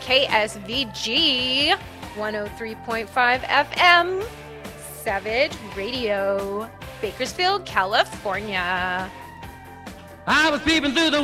KSVG 103.5 FM, Savage Radio, Bakersfield, California. I was peeping through the